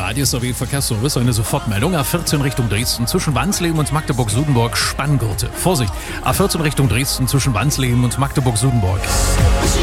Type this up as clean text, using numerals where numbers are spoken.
ADSW Verkehrsservice, eine Sofortmeldung. A14 Richtung Dresden zwischen Wansleben und Magdeburg-Sudenburg, Spanngurte. Vorsicht, A14 Richtung Dresden zwischen Wansleben und Magdeburg-Sudenburg.